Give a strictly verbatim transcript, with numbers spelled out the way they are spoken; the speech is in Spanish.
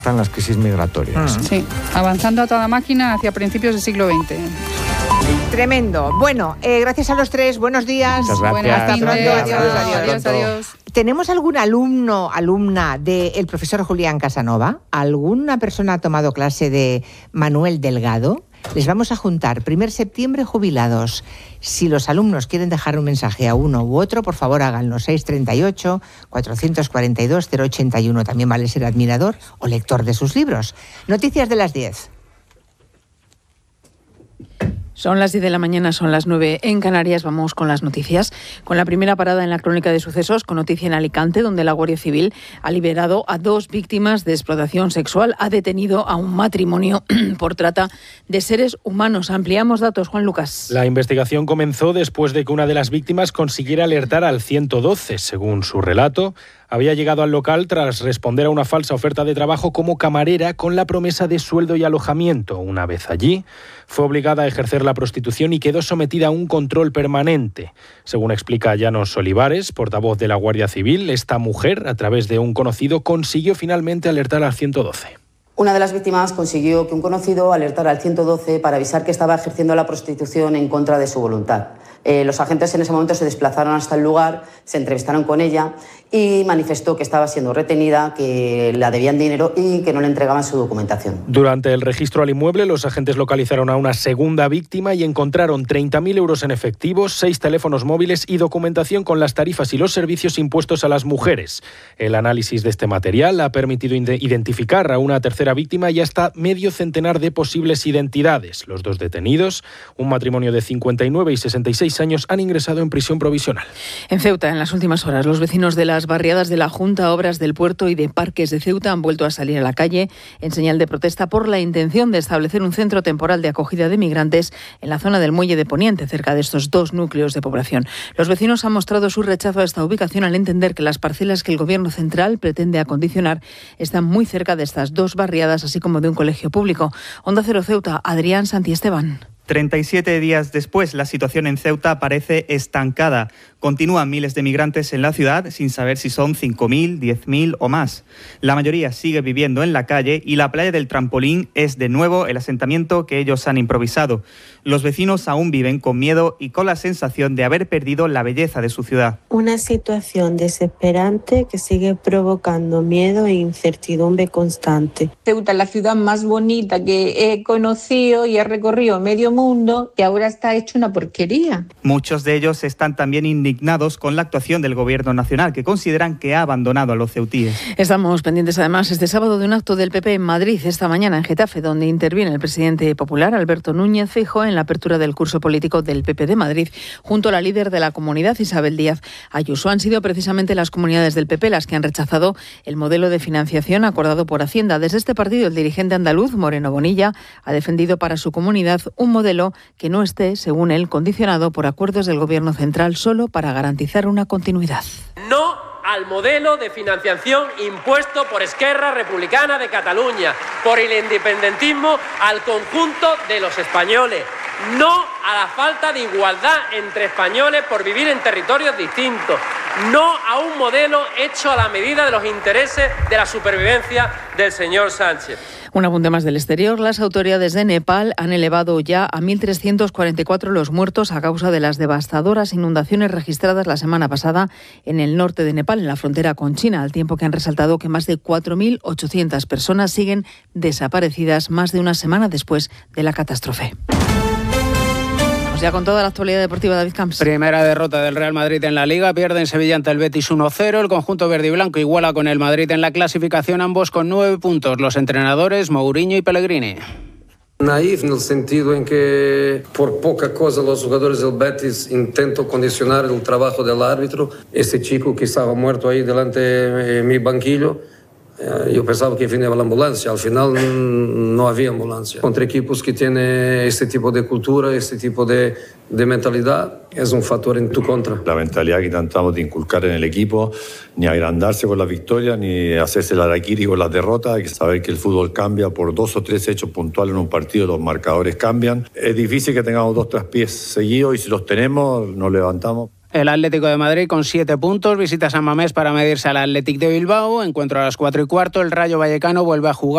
Están las crisis migratorias. Mm. Sí, avanzando a toda máquina hacia principios del siglo veinte. Tremendo. Bueno, eh, gracias a los tres. Buenos días. Muchas gracias. Hasta pronto. Adiós, Adiós, adiós, adiós, adiós. ¿Tenemos algún alumno, alumna del profesor Julián Casanova? ¿Alguna persona ha tomado clase de Manuel Delgado? Les vamos a juntar primer septiembre jubilados. Si los alumnos quieren dejar un mensaje a uno u otro, por favor háganlo. seis treinta y ocho, cuatrocientos cuarenta y dos, cero ochenta y uno. También vale ser admirador o lector de sus libros. Noticias de las diez. Son las diez de la mañana, son las nueve en Canarias. Vamos con las noticias. Con la primera parada en la crónica de sucesos, con noticia en Alicante, donde la Guardia Civil ha liberado a dos víctimas de explotación sexual. Ha detenido a un matrimonio por trata de seres humanos. Ampliamos datos, Juan Lucas. La investigación comenzó después de que una de las víctimas consiguiera alertar al ciento doce. Según su relato, había llegado al local tras responder a una falsa oferta de trabajo como camarera con la promesa de sueldo y alojamiento. Una vez allí, fue obligada a ejercer la prostitución y quedó sometida a un control permanente. Según explica Llanos Olivares, portavoz de la Guardia Civil, esta mujer, a través de un conocido, consiguió finalmente alertar al ciento doce. Una de las víctimas consiguió que un conocido alertara al ciento doce para avisar que estaba ejerciendo la prostitución en contra de su voluntad. Eh, los agentes en ese momento se desplazaron hasta el lugar, se entrevistaron con ella y manifestó que estaba siendo retenida, que la debían dinero y que no le entregaban su documentación. Durante el registro al inmueble, los agentes localizaron a una segunda víctima y encontraron treinta mil euros en efectivo, seis teléfonos móviles y documentación con las tarifas y los servicios impuestos a las mujeres. El análisis de este material ha permitido identificar a una tercera víctima y hasta medio centenar de posibles identidades. Los dos detenidos, un matrimonio de cincuenta y nueve y sesenta y seis años, han ingresado en prisión provisional. En Ceuta, en las últimas horas, los vecinos de las barriadas de la Junta, Obras del Puerto y de Parques de Ceuta han vuelto a salir a la calle en señal de protesta por la intención de establecer un centro temporal de acogida de migrantes en la zona del Muelle de Poniente, cerca de estos dos núcleos de población. Los vecinos han mostrado su rechazo a esta ubicación al entender que las parcelas que el Gobierno central pretende acondicionar están muy cerca de estas dos barriadas, así como de un colegio público. Onda Cero Ceuta, Adrián Santiesteban. treinta y siete días después, la situación en Ceuta parece estancada. Continúan miles de migrantes en la ciudad sin saber si son cinco mil, diez mil o más. La mayoría sigue viviendo en la calle y la playa del Trampolín es de nuevo el asentamiento que ellos han improvisado. Los vecinos aún viven con miedo y con la sensación de haber perdido la belleza de su ciudad. Una situación desesperante que sigue provocando miedo e incertidumbre constante. Ceuta es la ciudad más bonita que he conocido y he recorrido medio mundo y ahora está hecho una porquería. Muchos de ellos están también indignados con la actuación del Gobierno nacional, que consideran que ha abandonado a los ceutíes. Estamos pendientes además este sábado de un acto del P P en Madrid, esta mañana en Getafe, donde interviene el presidente popular Alberto Núñez Feijóo en la apertura del curso político del P P de Madrid, junto a la líder de la comunidad, Isabel Díaz Ayuso. Han sido precisamente las comunidades del P P las que han rechazado el modelo de financiación acordado por Hacienda. Desde este partido, el dirigente andaluz, Moreno Bonilla, ha defendido para su comunidad un modelo que no esté, según él, condicionado por acuerdos del Gobierno central solo para garantizar una continuidad. No al modelo de financiación impuesto por Esquerra Republicana de Cataluña, por el independentismo al conjunto de los españoles. No a la falta de igualdad entre españoles por vivir en territorios distintos. No a un modelo hecho a la medida de los intereses de la supervivencia del señor Sánchez. Un apunte más del exterior. Las autoridades de Nepal han elevado ya a mil trescientos cuarenta y cuatro los muertos a causa de las devastadoras inundaciones registradas la semana pasada en el norte de Nepal, en la frontera con China, al tiempo que han resaltado que más de cuatro mil ochocientas personas siguen desaparecidas más de una semana después de la catástrofe. Ya con toda la actualidad deportiva, David Camps. Primera derrota del Real Madrid en la Liga, pierde en Sevilla ante el Betis uno cero, el conjunto verde y blanco iguala con el Madrid en la clasificación, ambos con nueve puntos, los entrenadores Mourinho y Pellegrini. Naif en el sentido en que por poca cosa los jugadores del Betis intentan condicionar el trabajo del árbitro. Ese chico que estaba muerto ahí delante de mi banquillo, yo pensaba que venía la ambulancia, al final no había ambulancia. Contra equipos que tienen este tipo de cultura, este tipo de, de mentalidad, es un factor en tu contra. La mentalidad que intentamos de inculcar en el equipo, ni agrandarse con la victoria, ni hacerse la araquiri con las derrotas, hay que saber que el fútbol cambia por dos o tres hechos puntuales en un partido, los marcadores cambian. Es difícil que tengamos dos traspiés seguidos y si los tenemos, nos levantamos. El Atlético de Madrid con siete puntos, visita San Mamés para medirse al Athletic de Bilbao, encuentro a las cuatro y cuarto, el Rayo Vallecano vuelve a jugar